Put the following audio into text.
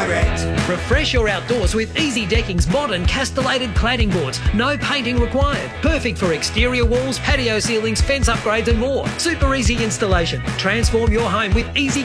Direct. Refresh your outdoors with Easy Decking's modern castellated cladding boards. No painting required. Perfect for exterior walls, patio ceilings, fence upgrades and more. Super easy installation. Transform your home with Easy